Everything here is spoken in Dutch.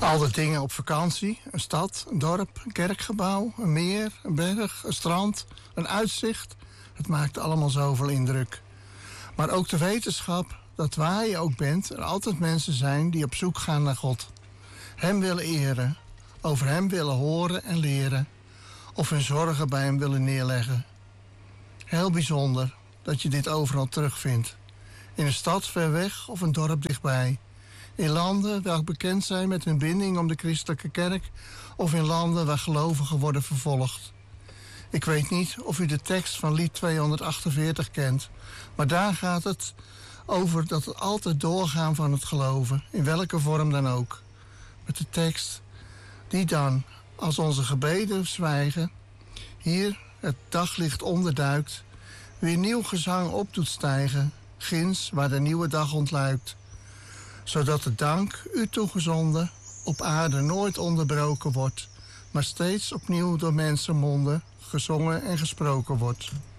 Al dat dingen op vakantie, een stad, een dorp, een kerkgebouw, een meer, een berg, een strand, een uitzicht. Het maakt allemaal zoveel indruk. Maar ook de wetenschap dat waar je ook bent, er altijd mensen zijn die op zoek gaan naar God. Hem willen eren, over hem willen horen en leren. Of hun zorgen bij hem willen neerleggen. Heel bijzonder dat je dit overal terugvindt. In een stad ver weg of een dorp dichtbij. In landen waar bekend zijn met hun binding om de christelijke kerk. Of in landen waar gelovigen worden vervolgd. Ik weet niet of u de tekst van lied 248 kent. Maar daar gaat het over dat het altijd doorgaan van het geloven. In welke vorm dan ook. Met de tekst die dan, als onze gebeden zwijgen, hier het daglicht onderduikt, weer nieuw gezang op doet stijgen, ginds waar de nieuwe dag ontluikt. Zodat de dank, u toegezonden, op aarde nooit onderbroken wordt, maar steeds opnieuw door mensenmonden gezongen en gesproken wordt.